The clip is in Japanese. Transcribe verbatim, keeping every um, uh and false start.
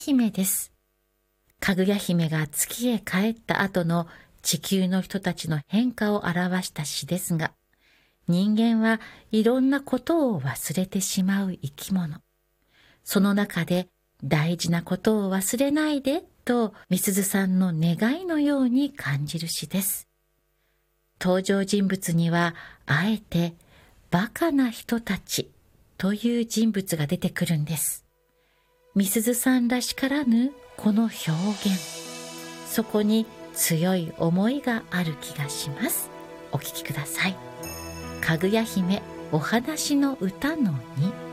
姫です。かぐや姫が月へ帰った後の地球の人たちの変化を表した詩ですが、人間はいろんなことを忘れてしまう生き物。その中で大事なことを忘れないでとみすずさんの願いのように感じる詩です。登場人物にはあえてバカな人たちという人物が出てくるんです。みすずさんらしからぬこの表現、そこに強い思いがある気がします。お聞きください。かぐや姫お話の歌のに。